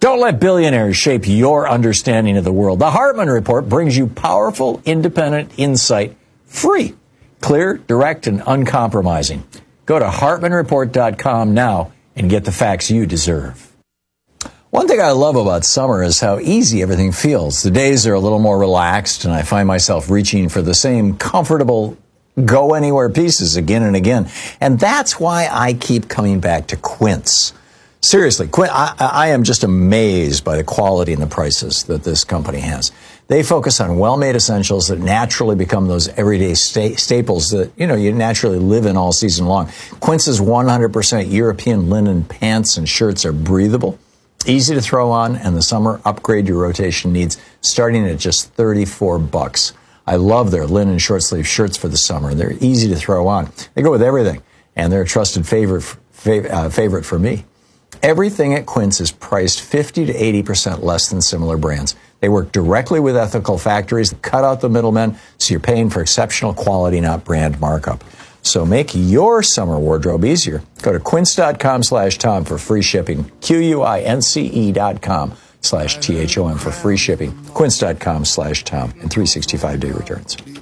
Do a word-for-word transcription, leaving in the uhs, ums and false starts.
Don't let billionaires shape your understanding of the world. The Hartman Report brings you powerful, independent insight, free, clear, direct, and uncompromising. Go to hartman report dot com now and get the facts you deserve. One thing I love about summer is how easy everything feels. The days are a little more relaxed, and I find myself reaching for the same comfortable go-anywhere pieces again and again. And that's why I keep coming back to Quince. Seriously, I, I am just amazed by the quality and the prices that this company has. They focus on well-made essentials that naturally become those everyday sta- staples that, you know, you naturally live in all season long. Quince's one hundred percent European linen pants and shirts are breathable, easy to throw on, and the summer upgrade your rotation needs starting at just thirty-four bucks. I love their linen short-sleeve shirts for the summer. They're easy to throw on. They go with everything, and they're a trusted favorite, fav- uh, favorite for me. Everything at Quince is priced fifty to eighty percent less than similar brands. They work directly with ethical factories, cut out the middlemen, so you're paying for exceptional quality, not brand markup. So make your summer wardrobe easier. Go to quince.com slash Tom for free shipping. Q-U-I-N-C-E dot com slash T-H-O-M for free shipping. Quince.com slash Tom and three hundred sixty-five day returns.